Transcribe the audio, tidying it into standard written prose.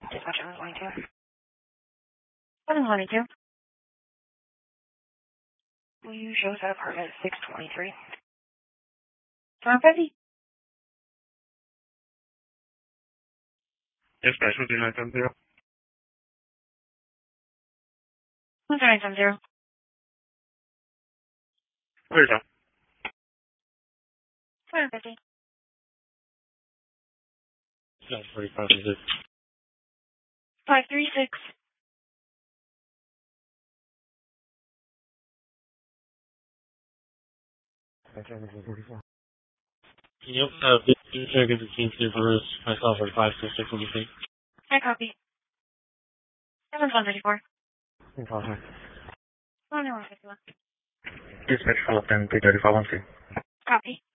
Dispatch 722. 722. Will you show us that apartment 623? 750. Dispatch 2970. 2970. Where's that? 750. That's 45. 536. Yep, two seconds at King City Bruce. Myself at 526 will be safe. I copy. 734. In contact. 151. Dispatch follow up then 335 Copy.